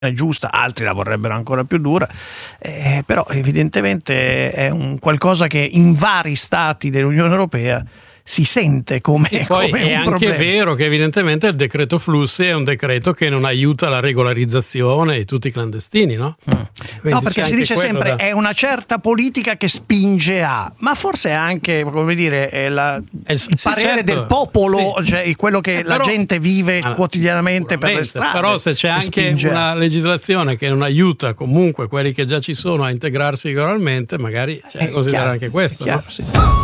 giusta, altri la vorrebbero ancora più dura, però evidentemente è un qualcosa che in vari stati dell'Unione Europea si sente come, e poi come è un anche problema. vero che evidentemente il decreto flussi è un decreto che non aiuta la regolarizzazione di tutti i clandestini, no? No, perché si dice sempre è una certa politica che spinge a, ma forse è anche, come dire, è il parere del popolo, cioè quello che la gente vive quotidianamente per le strade. Però se c'è anche una legislazione che non aiuta comunque quelli che già ci sono a integrarsi regolarmente, magari c'è da considerare anche questo, chiaro, no? Sì.